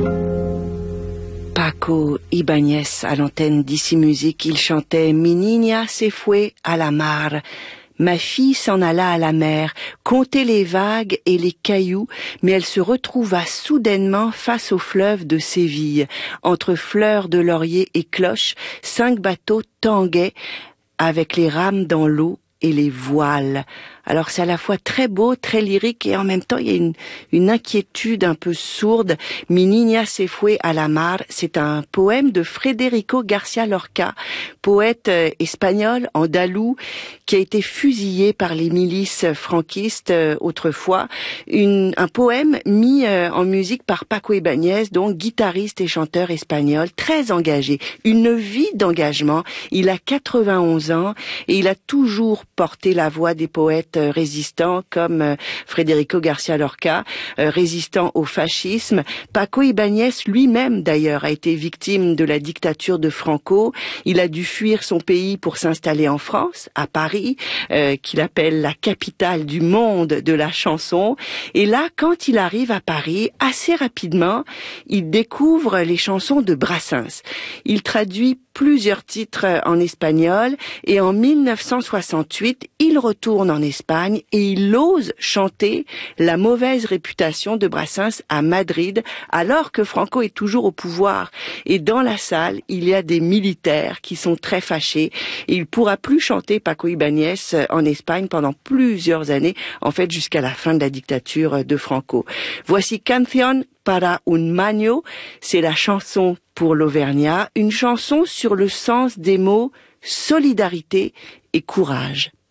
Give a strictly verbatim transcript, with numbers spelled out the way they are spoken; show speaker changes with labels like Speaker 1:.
Speaker 1: Paco Ibáñez à l'antenne d'Ici Musique, il chantait Mi niña se fue a la mar. Ma fille s'en alla à la mer, compter les vagues et les cailloux, mais elle se retrouva soudainement face au fleuve de Séville. Entre fleurs de laurier et cloches, cinq bateaux tanguaient avec les rames dans l'eau et les voiles. Alors c'est à la fois très beau, très lyrique et en même temps il y a une, une inquiétude un peu sourde. Mi niña se fue a la mar, c'est un poème de Federico García Lorca, poète euh, espagnol, andalou, qui a été fusillé par les milices franquistes euh, autrefois. Une, un poème mis euh, en musique par Paco Ibáñez, donc guitariste et chanteur espagnol, très engagé. Une vie d'engagement. Il a quatre-vingt-onze ans et il a toujours porté la voix des poètes résistants comme euh, Federico García Lorca, euh, résistant au fascisme. Paco Ibáñez lui-même d'ailleurs a été victime de la dictature de Franco. Il a dû fuir son pays pour s'installer en France, à Paris, euh, qu'il appelle la capitale du monde de la chanson. Et là, quand il arrive à Paris, assez rapidement, il découvre les chansons de Brassens. Il traduit plusieurs titres en espagnol et en mille neuf cent soixante-huit, il retourne en Espagne et il ose chanter la mauvaise réputation de Brassens à Madrid alors que Franco est toujours au pouvoir. Et dans la salle, il y a des militaires qui sont très fâchés et il pourra plus chanter Paco Ibáñez en Espagne pendant plusieurs années, en fait jusqu'à la fin de la dictature de Franco. Voici Canción para un Maño, c'est la chanson pour l'Auvergnat, une chanson sur le sens des mots solidarité et courage.